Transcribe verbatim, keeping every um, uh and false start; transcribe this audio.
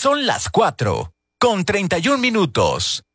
Son las cuatro, con treinta y un minutos.